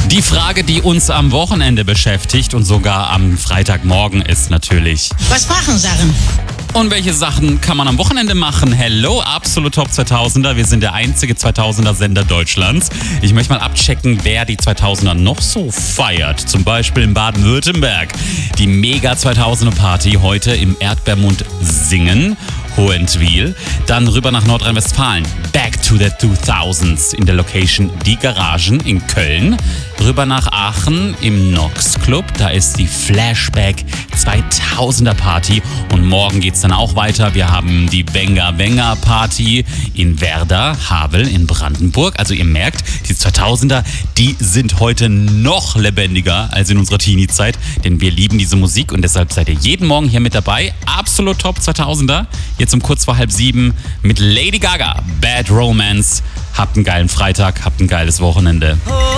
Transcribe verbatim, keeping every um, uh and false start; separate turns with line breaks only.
Die Frage, die uns am Wochenende beschäftigt und sogar am Freitagmorgen ist natürlich:
Was machen Sachen?
Und welche Sachen kann man am Wochenende machen? Hello, Absolut Top zweitausender. Wir sind der einzige zweitausender-Sender Deutschlands. Ich möchte mal abchecken, wer die zweitausender noch so feiert. Zum Beispiel in Baden-Württemberg. Die Mega zweitausender-Party heute im Erdbeermund Singen, Hohentwiel. Dann rüber nach Nordrhein-Westfalen. Back to the zweitausends in der Location Die Garagen in Köln. Rüber nach Aachen im Nox Club. Da ist die Flashback zweitausender Party. Und morgen geht's dann auch weiter. Wir haben die Wenger Wenger Party in Werder, Havel in Brandenburg. Also ihr merkt, die zweitausender, die sind heute noch lebendiger als in unserer Teenie-Zeit. Denn wir lieben diese Musik und deshalb seid ihr jeden Morgen hier mit dabei. Absolut Top zweitausender. Jetzt um kurz vor halb sieben mit Lady Gaga. Bad Romance. Habt einen geilen Freitag, habt ein geiles Wochenende.